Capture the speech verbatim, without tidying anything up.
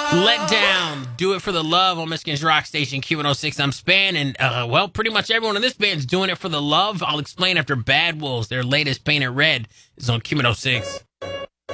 Let Down, Do It for the Love on Michigan's Rock Station, Q one oh six. I'm Span, and, uh, well, pretty much everyone in this band's doing it for the love. I'll explain after Bad Wolves. Their latest, Painted Red, is on Q one oh six.